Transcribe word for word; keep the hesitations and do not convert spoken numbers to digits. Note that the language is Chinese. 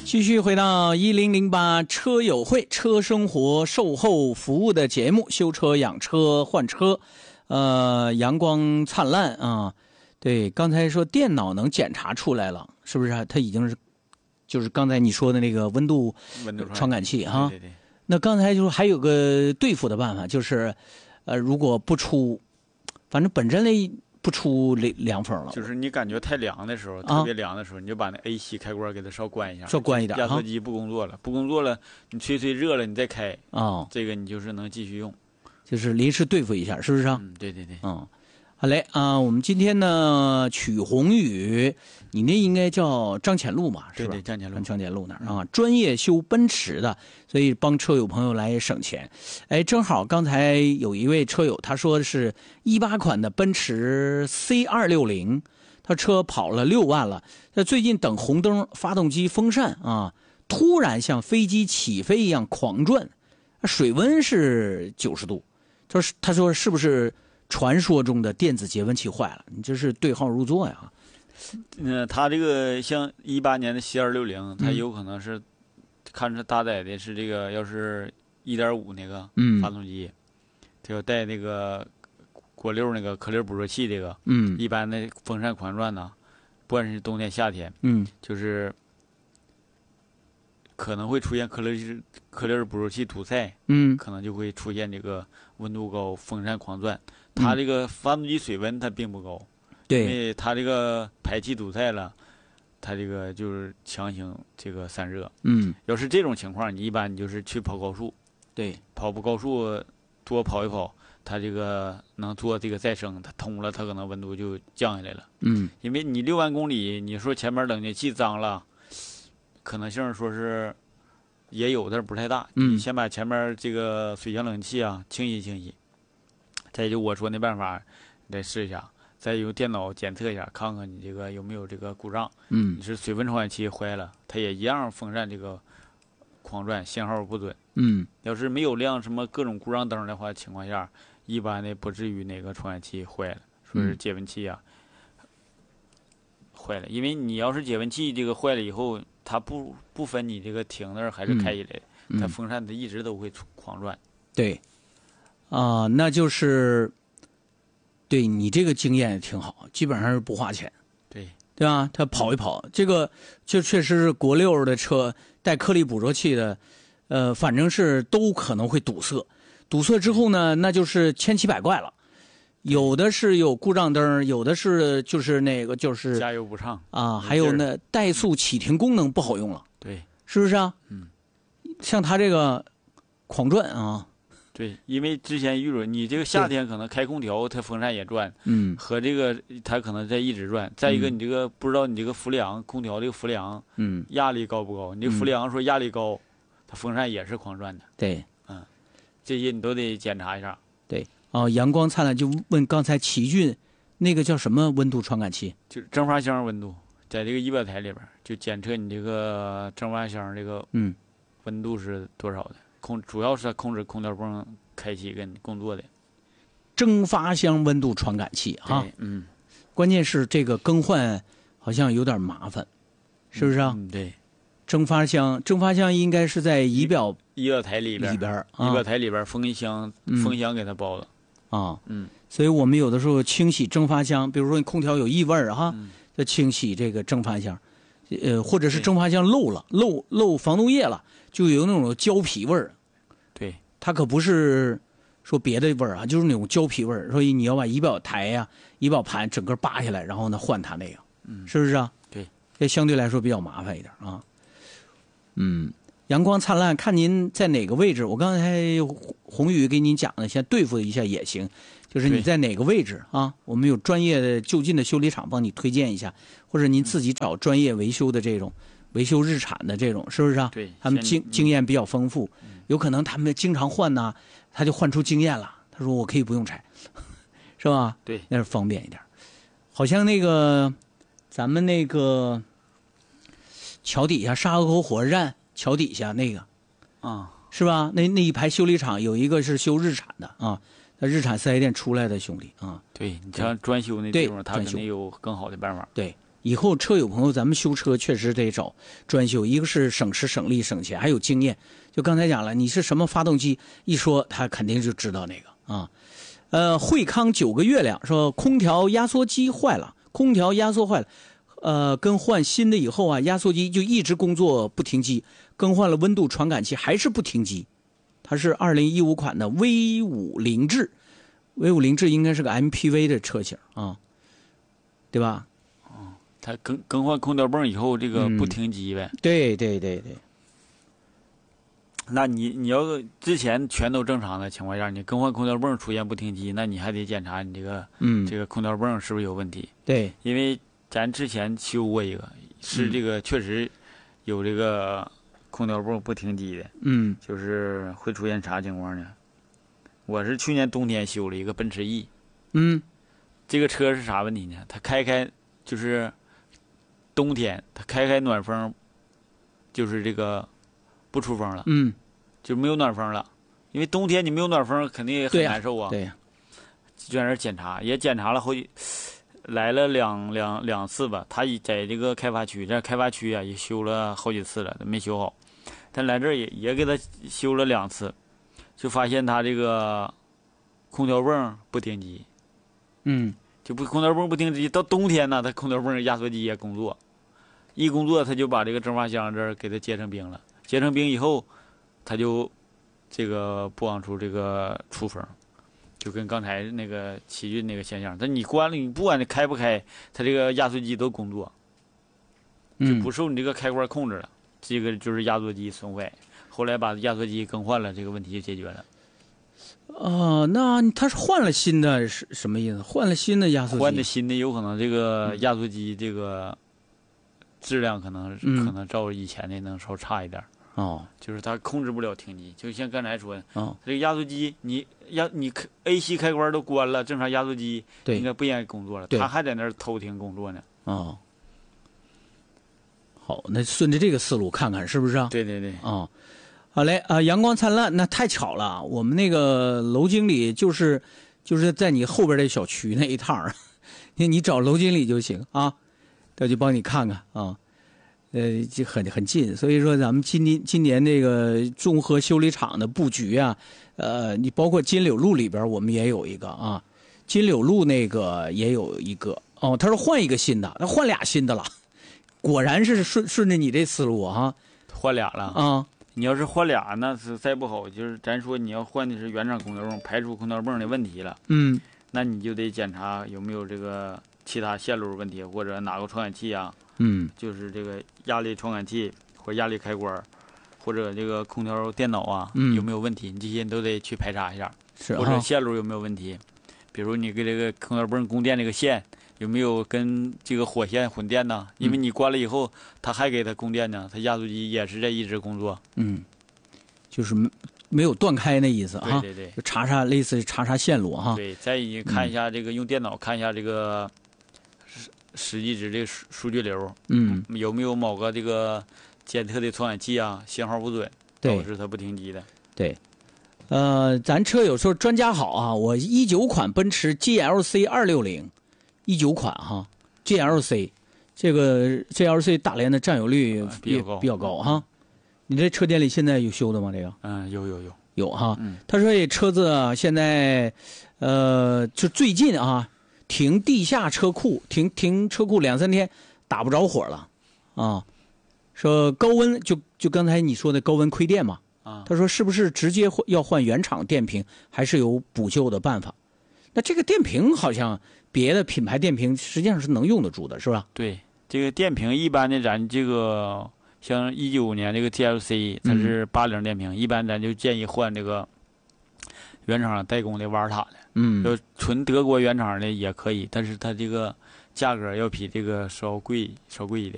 继续回到一零零八车友会车生活售后服务的节目，修车养车换车，呃，阳光灿烂啊！对，刚才说电脑能检查出来了，是不是？它已经是，就是刚才你说的那个温度温度传感器哈。 对对对。 那刚才就是还有个对付的办法，就是，呃，如果不出，反正本身类。不出凉风了， 就是你感觉太凉的时候，特别凉的时候，你就把那 A 七开关给它稍关一下， 稍关一点， 压缩机不工作了，不工作了，你吹吹热了，你再开啊、哦， 这个你就是能继续用， 就是临时对付一下，是不是啊？ 嗯，对对对， 嗯，好嘞啊，我们今天呢，曲宏宇，你那应该叫张潜路嘛，是吧？ 对对，张潜路， 张潜路那儿啊，专业修奔驰的，所以帮车友朋友来省钱。哎，正好刚才有一位车友，他说是一八款的奔驰 C 二六零，他车跑了六万了，他最近等红灯，发动机风扇啊，突然像飞机起飞一样狂转，水温是九十度，他说他说是不是传说中的电子节温器坏了？你这是对号入座呀。 嗯，他这个像一八年的 C 二六零，它有可能是、嗯、看着搭载的是这个，要是一点五那个发动机，它、嗯、要带那个国六那个颗粒捕捉器，这个， 嗯， 一般的风扇狂转呢，不管是冬天夏天， 嗯， 就是可能会出现颗粒颗粒捕捉器堵塞， 嗯， 可能就会出现这个温度高，风扇狂转。它这个发动机水温它并不高。 对， 因为它这个排气堵塞了，它这个就是强行这个散热。 嗯， 要是这种情况，你一般你就是去跑高速， 对， 跑步高速多跑一跑，它这个能做这个再生，它通了，它可能温度就降下来了。 嗯， 因为你六万公里，你说前面冷却器脏了，可能性说是也有，但是不太大。 嗯， 你先把前面这个水箱冷气啊清洗清洗，再就我说那办法，你再试一下。再用电脑检测一下，看看你这个有没有这个故障。 嗯， 你是水温传感器坏了，它也一样风扇这个狂转，信号不准。 嗯， 要是没有亮什么各种故障灯的话情况下，一般的不至于哪个传感器坏了，说是节温器啊、嗯、坏了。因为你要是节温器这个坏了以后，它不不分你这个停那儿还是开起来，嗯、它风扇它一直都会狂转。 对，啊、呃，那就是。对你这个经验也挺好，基本上是不花钱， 对对吧？他跑一跑，这个就确实是国六的车带颗粒捕捉器的，呃，反正是都可能会堵塞。堵塞之后呢，那就是千奇百怪了，有的是有故障灯，有的是就是那个就是加油不畅啊，还有那怠速启停功能不好用了， 对， 是不是啊？ 嗯， 像他这个狂转啊。 对，因为之前遇着你这个夏天可能开空调，它风扇也转， 嗯， 和这个它可能在一直转。再一个，你这个、嗯、不知道你这个伏凉，空调这个伏凉， 嗯， 压力高不高？你这伏凉说压力高，它风扇也是狂转的。 对， 嗯，这些你都得检查一下。 对，哦，阳光灿烂就问刚才奇骏那个叫什么温度传感器？ 就是蒸发箱温度，在这个仪表台里边就检测你这个蒸发箱这个嗯温度是多少的。控主要是控制空调泵开启跟工作的蒸发箱温度传感器哈， 嗯， 关键是这个更换好像有点麻烦，是不是啊？ 嗯，对， 蒸发箱，蒸发箱应该是在仪表仪表台里边， 里边啊、仪表台里边风箱， 嗯、 风箱给它包了啊， 嗯， 所以我们有的时候清洗蒸发箱，比如说你空调有异味儿哈， 嗯、 就清洗这个蒸发箱，呃，或者是蒸发箱漏了，漏漏防冻液了。就有那种胶皮味儿， 对， 它可不是说别的味儿啊，就是那种胶皮味儿。所以你要把仪表台呀、啊、仪表盘整个扒下来，然后呢换它那个， 嗯， 是不是啊？ 对， 这相对来说比较麻烦一点啊。嗯，阳光灿烂，看您在哪个位置。我刚才宏宇给您讲了，先对付一下也行，就是你在哪个位置啊？我们有专业的就近的修理厂帮你推荐一下，或者您自己找专业维修的这种。维修日产的这种是不是啊？ 对， 他们经经验比较丰富，有可能他们经常换呢，他就换出经验了。他说我可以不用拆，是吧？ 对， 那是方便一点。好像那个咱们那个桥底下沙河口火车站桥底下那个啊， 是吧？那那一排修理厂有一个是修日产的啊，那日产四 S 店出来的兄弟啊。 对，你像专修那地方，他肯定有更好的办法。 对。 以后车友朋友，咱们修车确实得找专修，一个是省时省力省钱，还有经验。就刚才讲了，你是什么发动机，一说他肯定就知道那个啊。呃，惠康九个月亮说空调压缩机坏了，空调压缩坏了，呃，更换新的以后啊，压缩机就一直工作不停机，更换了温度传感器还是不停机。它是二零一五款的 V 五 凌志 ，V 五 凌志应该是个 M P V 的车型啊，对吧？ 哦，它更更换空调泵以后，这个不停机呗？ 嗯、对对对对。 那你你要之前全都正常的情况下，你更换空调泵出现不停机，那你还得检查你这个嗯这个空调泵是不是有问题？ 对， 因为咱之前修过一个，是这个确实有这个空调泵不停机的， 嗯， 就是会出现啥情况呢？我是去年冬天修了一个奔驰 E， 嗯， 这个车是啥问题呢？它开开就是冬天它开开暖风，就是这个不出风了， 嗯， 就没有暖风了。因为冬天你没有暖风，肯定也很难受啊。 对呀、啊， 就在那儿检查，也检查了好几，来了两两两次吧。他在这个开发区，在开发区啊也修了好几次了，都没修好。但来这儿也也给他修了两次，就发现他这个空调泵不停机。 嗯， 就不空调泵不停机，到冬天呢，它空调泵压缩机也工作，一工作他就把这个蒸发箱这儿给它结成冰了，结成冰以后，它就这个不往出这个出风，就跟刚才那个奇骏那个现象。但你关了，你不管你开不开，它这个压缩机都工作，就不受你这个开关控制了。这个就是压缩机损坏，后来把压缩机更换了，这个问题就解决了。 哦、呃，那他是换了新的是什么意思？换了新的压缩机？ 换的新的有可能这个压缩机这个质量可能、嗯、可能照以前的能稍差一点。 哦， 就是它控制不了停机，就像刚才说的， 哦， 这个压缩机你压你 A C 开关都关了，正常压缩机应该不应该工作了，它还在那儿偷停工作呢。 哦。好，那顺着这个思路看看是不是啊？ 对对对， 啊、哦，好嘞啊、呃，阳光灿烂，那太巧了，我们那个楼经理就是就是在你后边的小区那一趟，你你找楼经理就行啊，他就帮你看看啊，呃，就很很近，所以说咱们今年今年这个综合修理厂的布局啊，呃，你包括金柳路里边我们也有一个啊，金柳路那个也有一个哦，他说换一个新的，那换俩新的了。果然是顺顺着你这思路啊， 换俩了啊！ 你要是换俩，那是再不好，就是咱说你要换的是原厂空调泵，排除空调泵的问题了， 嗯， 那你就得检查有没有这个其他线路问题，或者哪个传感器啊， 嗯， 就是这个压力传感器或压力开关，或者这个空调电脑啊、 嗯、 有没有问题，你这些你都得去排查一下， 是、啊、 或者线路有没有问题，比如你给这个空调泵供电这个线。有没有跟这个火线混电呢？因为你关了以后，它还给它供电呢，它压缩机也是在一直工作。 嗯，就是没有断开那意思哈。 对对对， 就查查类似查查线路哈。 对，再你看一下这个、嗯、用电脑看一下这个实实际值这个数数据流， 嗯， 有没有某个这个监测的传感器啊信号不准，导致它不停机的。 对。呃，咱车有时候专家好啊，我一九款奔驰 G L C 二六零。一九款哈 ，G L C， 这个 G L C 大连的占有率比较高，比较高哈。你这车店里现在有修的吗？这个？ 嗯，有有有有哈。 嗯， 他说这车子啊，现在呃，就最近啊，停地下车库，停停车库两三天打不着火了啊。说高温就就刚才你说的高温亏电嘛。 啊。 他说是不是直接要换原厂电瓶，还是有补救的办法？那这个电瓶好像。别的品牌电瓶实际上是能用得住的，是吧？ 对，这个电瓶一般的，咱这个像一九年这个 T L C 它是八零电瓶、嗯，一般咱就建议换这个原厂代工的瓦尔塔的。 嗯， 就纯德国原厂的也可以，但是它这个价格要比这个稍贵，稍贵一点。